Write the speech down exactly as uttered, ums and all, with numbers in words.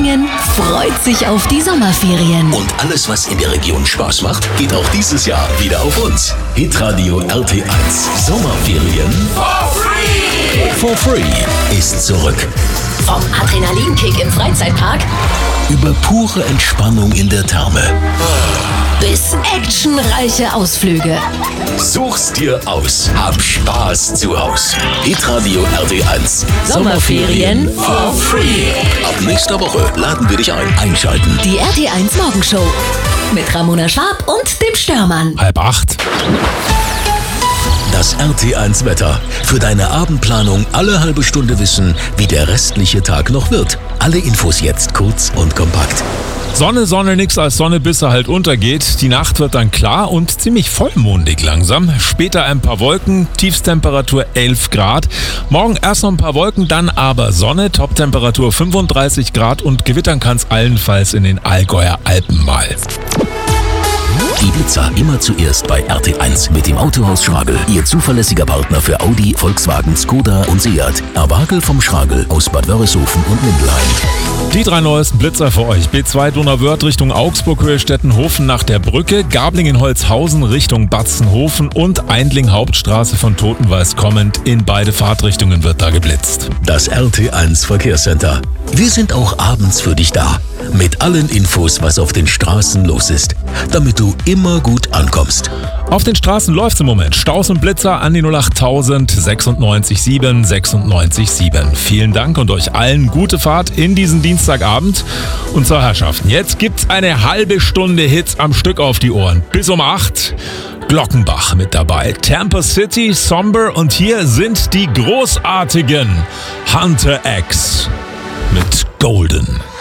Memmingen freut sich auf die Sommerferien. Und alles, was in der Region Spaß macht, geht auch dieses Jahr wieder auf uns. Hitradio R T eins Sommerferien for free. For free ist zurück. Vom Adrenalinkick im Freizeitpark über pure Entspannung in der Therme bis actionreiche Ausflüge. Such's dir aus. Hab Spaß zu Haus. Hitradio R T eins Sommerferien for free. Ab nächster Woche laden wir dich ein. Einschalten. Die R T eins Morgenshow mit Ramona Schwab und dem Störmann. Halb acht. Das R T eins Wetter. Für deine Abendplanung alle halbe Stunde wissen, wie der restliche Tag noch wird. Alle Infos jetzt kurz und kompakt. Sonne, Sonne, nix als Sonne, bis er halt untergeht. Die Nacht wird dann klar und ziemlich vollmondig langsam. Später ein paar Wolken, Tiefstemperatur elf Grad. Morgen erst noch ein paar Wolken, dann aber Sonne, Toptemperatur fünfunddreißig Grad und gewittern kann es allenfalls in den Allgäuer Alpen mal. Die Blitzer immer zuerst bei R T eins mit dem Autohaus Schragel. Ihr zuverlässiger Partner für Audi, Volkswagen, Skoda und Seat. Erwagel vom Schragel aus Bad Wörishofen und Mindelheim. Die drei neuesten Blitzer für euch. B zwei Donauwörth Richtung Augsburg, Höhe Stettenhofen nach der Brücke. Gablingen-Holzhausen Richtung Batzenhofen und Eindling Hauptstraße von Totenweiß kommend. In beide Fahrtrichtungen wird da geblitzt. Das R T eins Verkehrscenter. Wir sind auch abends für dich da. Mit allen Infos, was auf den Straßen los ist. Damit du immer gut ankommst. Auf den Straßen läuft's im Moment. Staus und Blitzer an die null acht null sechsundneunzig sieben sechsundneunzig sieben. Vielen Dank und euch allen gute Fahrt in diesen Dienstagabend. Und zur Herrschaften, jetzt gibt's eine halbe Stunde Hits am Stück auf die Ohren. Bis um acht. Glockenbach mit dabei. Tampa City, Somber und hier sind die großartigen Hunter X mit Golden.